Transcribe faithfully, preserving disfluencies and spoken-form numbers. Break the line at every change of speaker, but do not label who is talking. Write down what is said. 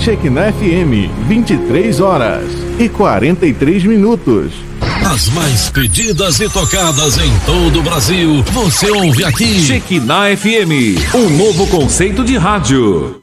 Shekinah F M, vinte e três horas e quarenta e três minutos.
As mais pedidas e tocadas em todo o Brasil, você ouve aqui.
Shekinah F M, um novo conceito de rádio.